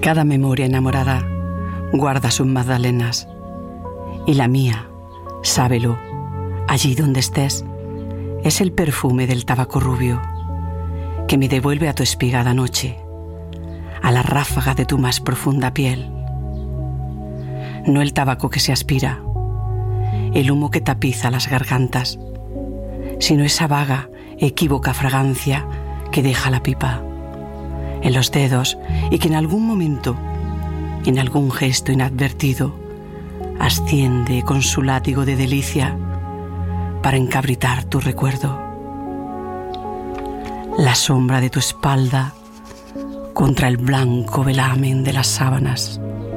Cada memoria enamorada guarda sus magdalenas, y la mía, sábelo, allí donde estés, es el perfume del tabaco rubio que me devuelve a tu espigada noche, a la ráfaga de tu más profunda piel. No el tabaco que se aspira, el humo que tapiza las gargantas, sino esa vaga, equívoca fragancia que deja la pipa en los dedos y que en algún momento, en algún gesto inadvertido, asciende con su látigo de delicia para encabritar tu recuerdo. La sombra de tu espalda contra el blanco velamen de las sábanas.